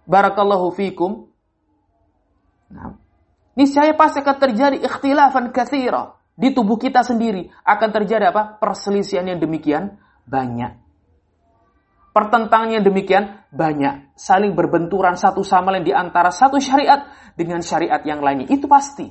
barakallahu fikum. Nah, niscaya pasti akan terjadi ikhtilafan katsira. Di tubuh kita sendiri akan terjadi apa? Perselisihan yang demikian banyak. Pertentangan yang demikian banyak. Saling berbenturan satu sama lain di antara satu syariat dengan syariat yang lainnya. Itu pasti.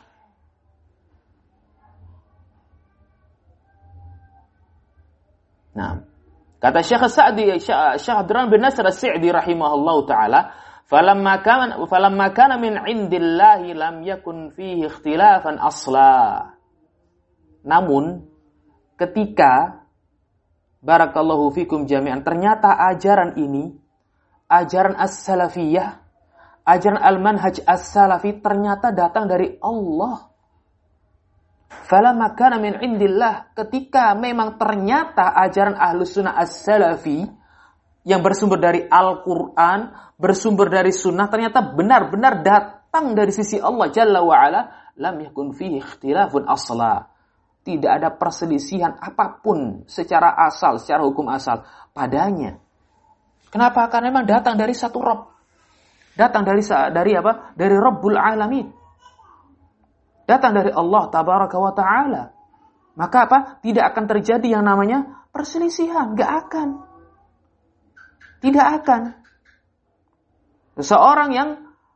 Nah, kata Syekh Abdurrahman bin Nasr As-Sa'di rahimahullahu taala, "Falamma kana min 'indillahi lam yakun fihi ikhtilafan asla." Namun ketika barakallahu fikum jami'an ternyata ajaran ini, ajaran as-salafiyah, ajaran al-manhaj as-salafi ternyata datang dari Allah. Falamma kana min indillah, ketika memang ternyata ajaran ahlus sunnah as-salafi yang bersumber dari Al-Quran, bersumber dari sunnah, ternyata benar-benar datang dari sisi Allah Jalla wa'ala, lam yakun fihi ikhtilafun asla. Tidak ada perselisihan apapun secara asal, secara hukum asal padanya. Kenapa? Karena memang datang dari satu Rabb. Datang dari apa? Dari Rabbul Alamin. Datang dari Allah Tabaraka wa Ta'ala. Maka apa? Tidak akan terjadi yang namanya perselisihan. Gak akan. Tidak akan. Seseorang yang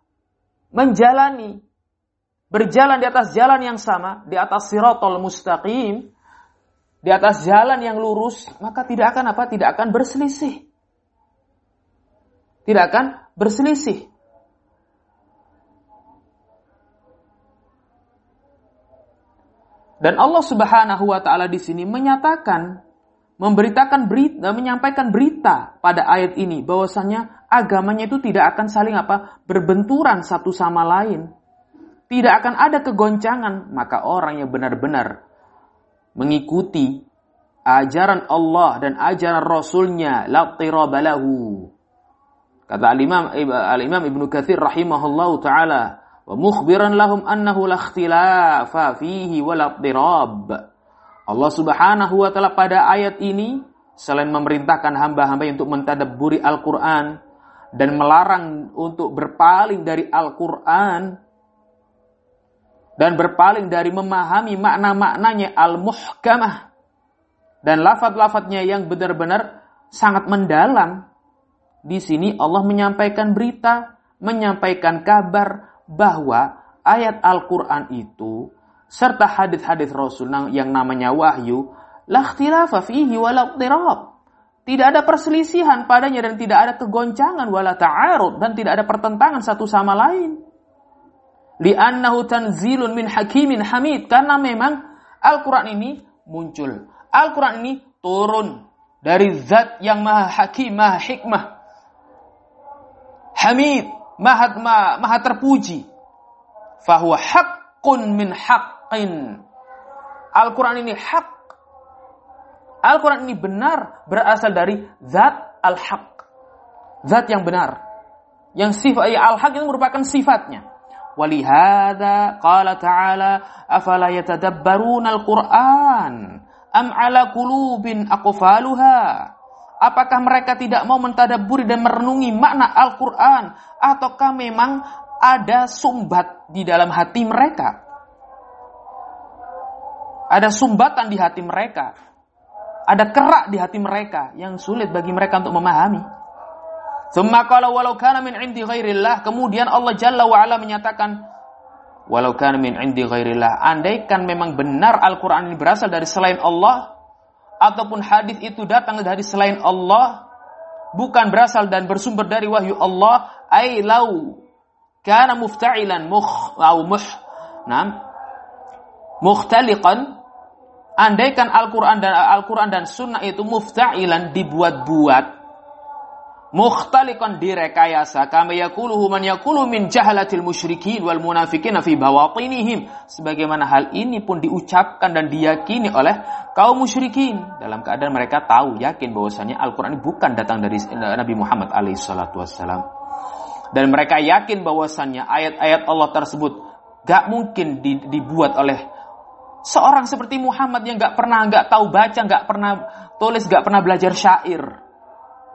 berjalan di atas jalan yang sama, di atas siratal mustaqim, di atas jalan yang lurus, maka tidak akan apa? Tidak akan berselisih. Tidak akan berselisih. Dan Allah Subhanahu wa taala di sini menyatakan, menyampaikan berita pada ayat ini bahwasanya agamanya itu tidak akan saling berbenturan satu sama lain. Tidak akan ada kegoncangan, maka orang yang benar-benar mengikuti ajaran Allah dan ajaran Rasulnya la tiraba lahu. Kata Al-Imam Ibnu Katsir rahimahullahu taala, wa mukhbiran lahum annahu la ikhtilafa fihi wa la tirab. Allah Subhanahu wa taala pada ayat ini selain memerintahkan hamba-hamba untuk mentadabburi Al-Qur'an dan melarang untuk berpaling dari Al-Qur'an dan berpaling dari memahami makna-maknanya al-muhkamah dan lafaz-lafaznya yang benar-benar sangat mendalam. Di sini Allah menyampaikan berita, menyampaikan kabar bahwa ayat Al-Quran itu serta hadis-hadis Rasul yang namanya wahyu, la ikhtilafa fihi wa la idtirab. Tidak ada perselisihan padanya dan tidak ada kegoncangan wala ta'arud dan tidak ada pertentangan satu sama lain. Li'annahu tanzilun min hakimin hamid, karena memang Al-Quran ini muncul. Al-Quran ini turun dari zat yang maha hakim, maha hikmah. Hamid, maha terpuji. Fahuwa haqqun min haqqin. Al-Quran ini hak. Al-Quran ini benar, berasal dari zat al-haq. Zat yang benar. Yang sifat al-haq itu merupakan sifatnya. Walihada qala ta'ala afala yatadabbaruna al-Qur'an am ala qulubin aqfaluha. Apakah mereka tidak mau mentadabburi dan merenungi makna Al-Quran, ataukah memang ada sumbat di dalam hati mereka? Ada sumbatan di hati mereka. Ada kerak di hati mereka yang sulit bagi mereka untuk memahami. Tsumma qala walau kana min 'indi ghairillah. Kemudian Allah Jalla wa Ala menyatakan walau kana min 'indi ghairillah. Andaikan memang benar Al-Quran ini berasal dari selain Allah, ataupun hadis itu datang dari selain Allah, bukan berasal dan bersumber dari wahyu Allah, ai lau kana mufta'ilan mukhtaliqan, andaikan Al-Quran dan sunnah itu mufta'ilan, dibuat-buat, mukhtaliqan, direkayasa, kama yaquluhu man yaqulu min jahalatil musyrikin wal munafiqina fi bawatinihim, sebagaimana hal ini pun diucapkan dan diyakini oleh kaum musyrikin dalam keadaan mereka tahu, yakin bahwasanya Al-Quran ini bukan datang dari Nabi Muhammad alaihissalatu wassalam, dan mereka yakin bahwasannya ayat-ayat Allah tersebut gak mungkin dibuat oleh seorang seperti Muhammad yang gak tahu baca, gak pernah tulis, gak pernah belajar syair.